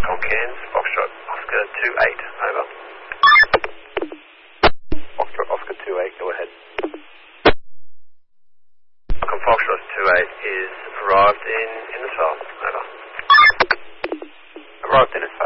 Cairns, Foxtrot, Oscar 28, over. Foxtrot, Oscar 28, go ahead. Foxtrot 28 is arrived in the south, over. Arrived in the